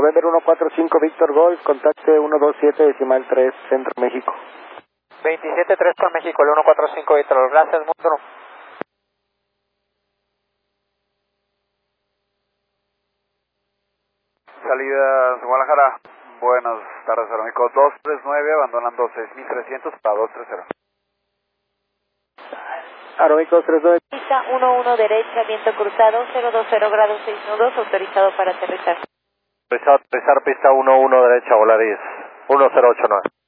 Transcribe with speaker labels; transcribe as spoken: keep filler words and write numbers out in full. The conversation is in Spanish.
Speaker 1: November uno cuatro cinco Víctor Golf, contacte uno dos siete decimal tres, Centro México.
Speaker 2: veintisiete tres por México, el uno cuatro cinco Víctor, gracias, Mundo.
Speaker 3: Salidas Guadalajara, buenas tardes, Aeroméxico dos tres nueve, abandonando seis mil trescientos para dos tres cero.
Speaker 1: Aeroméxico dos tres nueve.
Speaker 4: Pista uno uno derecha, viento cruzado, cero dos cero grados seis nudos, autorizado para aterrizar.
Speaker 5: Autorizado aterrizar, pista uno uno derecha, Volaris uno cero ocho nueve.